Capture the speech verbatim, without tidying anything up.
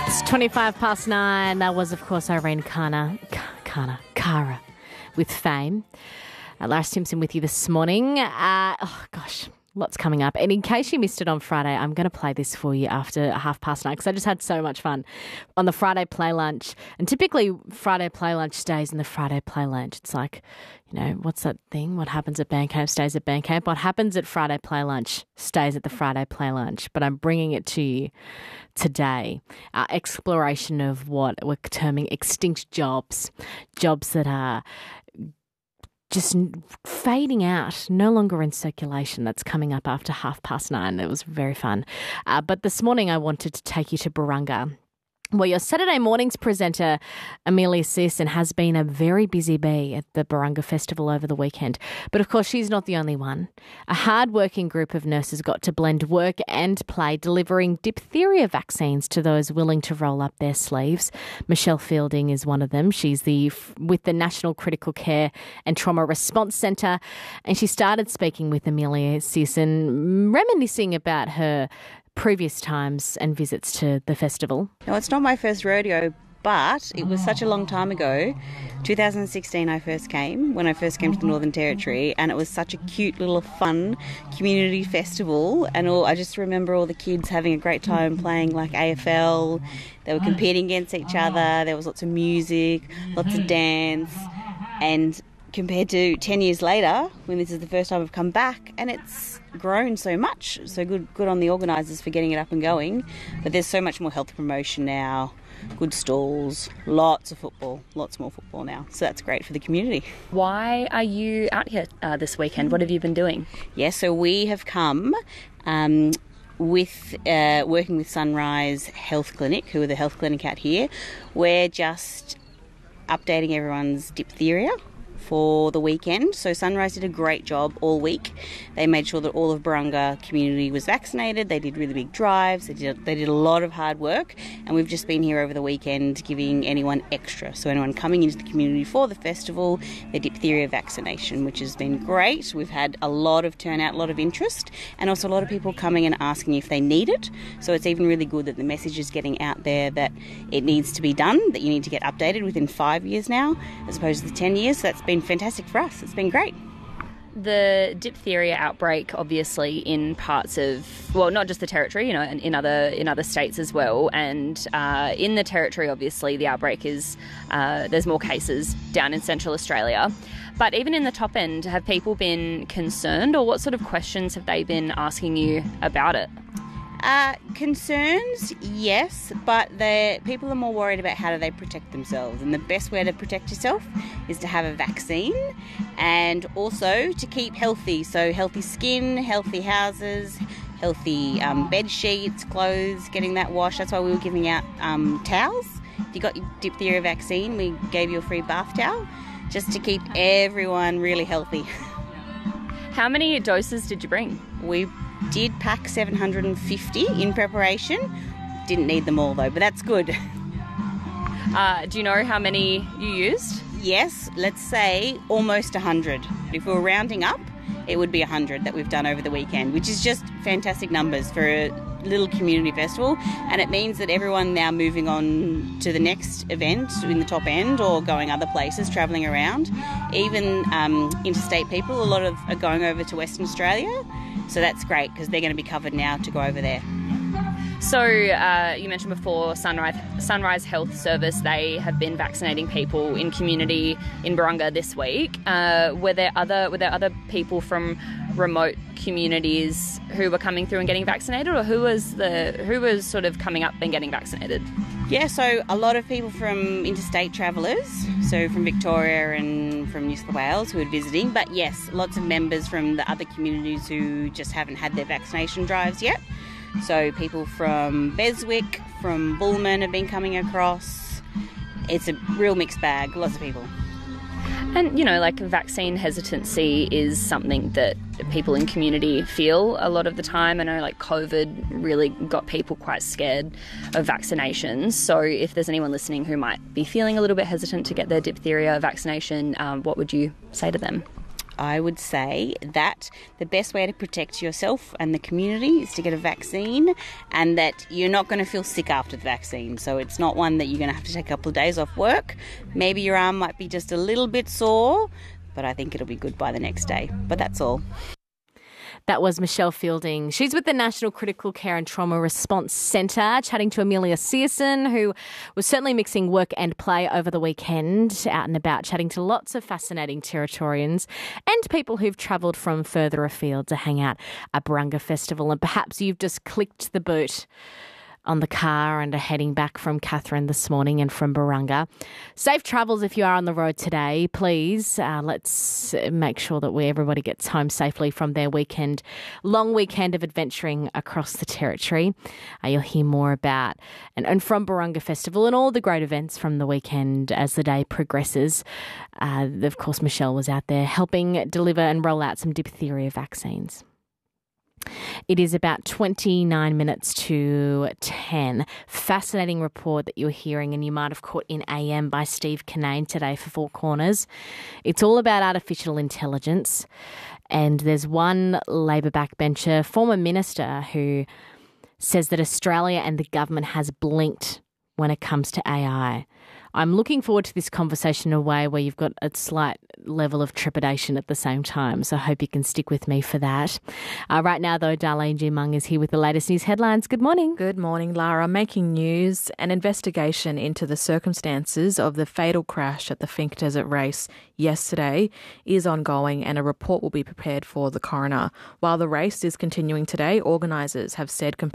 It's twenty-five past nine. That was, of course, Irene Kana, Kana, Cara with Fame. Uh, Lara Simpson with you this morning. Uh, oh, gosh, lots coming up. And in case you missed it on Friday, I'm going to play this for you after half past nine because I just had so much fun on the Friday Play Lunch. And typically Friday Play Lunch stays in the Friday Play Lunch. It's like, you know, what's that thing? What happens at Bandcamp stays at Bandcamp. What happens at Friday Play Lunch stays at the Friday Play Lunch. But I'm bringing it to you today. Our exploration of what we're terming extinct jobs, jobs that are just fading out, no longer in circulation. That's coming up after half past nine. It was very fun. Uh, but this morning I wanted to take you to Barunga. Well, your Saturday mornings presenter, Amelia Searson, has been a very busy bee at the Barunga Festival over the weekend. But of course, she's not the only one. A hard-working group of nurses got to blend work and play, delivering diphtheria vaccines to those willing to roll up their sleeves. Michelle Fielding is one of them. She's the with the National Critical Care and Trauma Response Centre, and she started speaking with Amelia Searson, reminiscing about her previous times and visits to the festival. No, it's not my first rodeo, but it was such a long time ago. two thousand sixteen I first came, when I first came to the Northern Territory, and it was such a cute little fun community festival, and all, I just remember all the kids having a great time playing like A F L. They were competing against each other, there was lots of music, lots of dance, and compared to ten years later, when this is the first time I've come back, and it's grown so much. So good good on the organisers for getting it up and going. But there's so much more health promotion now, good stalls, lots of football, lots more football now. So that's great for the community. Why are you out here uh, this weekend? What have you been doing? Yeah, so we have come um, with uh, working with Sunrise Health Clinic, who are the health clinic out here. We're just updating everyone's diphtheria for the weekend. So Sunrise did a great job all week. They made sure that all of Barunga community was vaccinated. They did really big drives. They did, they did a lot of hard work, and we've just been here over the weekend giving anyone extra. So anyone coming into the community for the festival, their diphtheria vaccination, which has been great. We've had a lot of turnout, a lot of interest, and also a lot of people coming and asking if they need it. So it's even really good that the message is getting out there that it needs to be done, that you need to get updated within five years now, as opposed to the ten years. So that's been fantastic for us. It's been great. The diphtheria outbreak, obviously, in parts of, well, not just the Territory, you know, in, in other in other states as well. And uh, in the Territory, obviously, the outbreak is, uh, there's more cases down in Central Australia. But even in the top end, have people been concerned, or what sort of questions have they been asking you about it? Uh, concerns, yes, but the people are more worried about how do they protect themselves, and the best way to protect yourself is to have a vaccine, and also to keep healthy. So healthy skin, healthy houses, healthy um, bed sheets, clothes, getting that washed. That's why we were giving out um, towels. If you got your diphtheria vaccine, we gave you a free bath towel, just to keep everyone really healthy. How many doses did you bring? We did pack seven hundred fifty in preparation. Didn't need them all though, but that's good. Uh, do you know how many you used? Yes, let's say almost one hundred. If we were rounding up, it would be one hundred that we've done over the weekend, which is just fantastic numbers for a little community festival. And it means that everyone now moving on to the next event in the top end, or going other places, travelling around. Even um, interstate people, a lot of are going over to Western Australia. So that's great because they're going to be covered now to go over there. So uh, you mentioned before Sunrise, Sunrise Health Service, they have been vaccinating people in community in Barunga this week. Uh, were there other were there other people from remote communities who were coming through and getting vaccinated, or who was the who was sort of coming up and getting vaccinated? Yeah, so a lot of people from interstate travellers, so from Victoria and from New South Wales who are visiting, but yes, lots of members from the other communities who just haven't had their vaccination drives yet. So people from Beswick, from Bullman have been coming across. It's a real mixed bag, lots of people. And, you know, like vaccine hesitancy is something that people in community feel a lot of the time. I know, like, COVID really got people quite scared of vaccinations. So if there's anyone listening who might be feeling a little bit hesitant to get their diphtheria vaccination, um, what would you say to them? I would say that the best way to protect yourself and the community is to get a vaccine, and that you're not going to feel sick after the vaccine. So it's not one that you're going to have to take a couple of days off work. Maybe your arm might be just a little bit sore, but I think it'll be good by the next day. But that's all. That was Michelle Fielding. She's with the National Critical Care and Trauma Response Centre, chatting to Amelia Searson, who was certainly mixing work and play over the weekend, out and about, chatting to lots of fascinating Territorians and people who've travelled from further afield to hang out at Barunga Festival. And perhaps you've just clicked the boot on the car and are heading back from Katherine this morning and from Barunga. Safe travels if you are on the road today, please. Uh, let's make sure that we everybody gets home safely from their weekend, long weekend of adventuring across the Territory. Uh, you'll hear more about and, and from Barunga Festival and all the great events from the weekend as the day progresses. Uh, of course, Michelle was out there helping deliver and roll out some diphtheria vaccines. It is about twenty-nine minutes to ten. Fascinating report that you're hearing, and you might have caught in A M by Steve Kinane today for Four Corners. It's all about artificial intelligence, and there's one Labor backbencher, former minister, who says that Australia and the government has blinked when it comes to A I. I'm looking forward to this conversation in a way where you've got a slight level of trepidation at the same time. So I hope you can stick with me for that. Uh, right now, though, Darlene Jimung is here with the latest news headlines. Good morning. Good morning, Lara. Making news, an investigation into the circumstances of the fatal crash at the Finke Desert Race yesterday is ongoing, and a report will be prepared for the coroner. While the race is continuing today, organisers have said